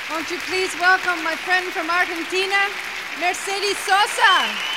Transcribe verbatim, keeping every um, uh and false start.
Won't you please welcome my friend from Argentina, Mercedes Sosa.